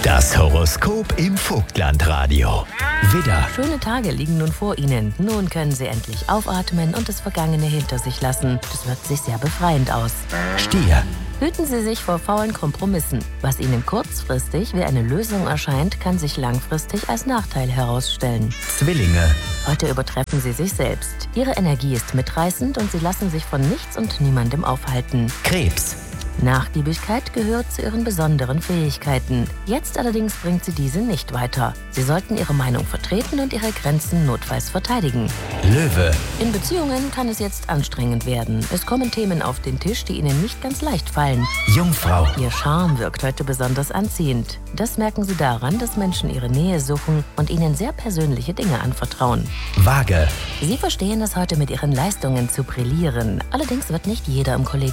Das Horoskop im Vogtlandradio. Widder, Schöne Tage liegen nun vor Ihnen. Nun können Sie endlich aufatmen und das Vergangene hinter sich lassen. Das wirkt sich sehr befreiend aus. Stier, Hüten Sie sich vor faulen Kompromissen. Was Ihnen kurzfristig wie eine Lösung erscheint, kann sich langfristig als Nachteil herausstellen. Zwillinge, Heute übertreffen Sie sich selbst. Ihre Energie ist mitreißend und Sie lassen sich von nichts und niemandem aufhalten. Krebs, Nachgiebigkeit gehört zu Ihren besonderen Fähigkeiten. Jetzt allerdings bringt Sie diese nicht weiter. Sie sollten Ihre Meinung vertreten und Ihre Grenzen notfalls verteidigen. Löwe, In Beziehungen kann es jetzt anstrengend werden. Es kommen Themen auf den Tisch, die Ihnen nicht ganz leicht fallen. Jungfrau, Ihr Charme wirkt heute besonders anziehend. Das merken Sie daran, dass Menschen Ihre Nähe suchen und Ihnen sehr persönliche Dinge anvertrauen. Waage. Sie verstehen es heute mit Ihren Leistungen zu brillieren. Allerdings wird nicht jeder im Kollegium